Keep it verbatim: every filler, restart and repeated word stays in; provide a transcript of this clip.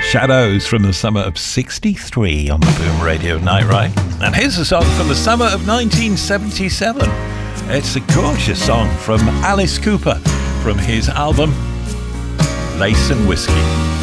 Shadows from the summer of sixty-three on the Boom Radio Night Ride. And here's a song from the summer of nineteen seventy-seven. It's a gorgeous song from Alice Cooper from his album Lace and Whiskey.